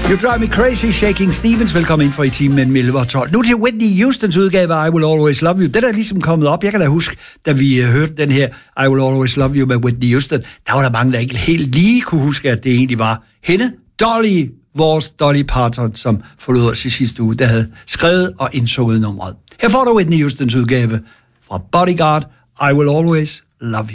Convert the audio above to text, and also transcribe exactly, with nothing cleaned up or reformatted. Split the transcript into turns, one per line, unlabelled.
You Drive Me Crazy, Shaking Stevens. Velkommen ind for i timen mellem elleve og tolv. Nu til Whitney Houstons udgave af I Will Always Love You. Det er ligesom kommet op. Jeg kan da huske, da vi uh, hørte den her I Will Always Love You med Whitney Houston, der var der mange, der ikke helt lige kunne huske, at det egentlig var hende, Dolly, vores Dolly Parton, som forlod os i sidste uge, der havde skrevet og indsunget nummeret. Her får du Whitney Houstons udgave fra Bodyguard, I Will Always Love You.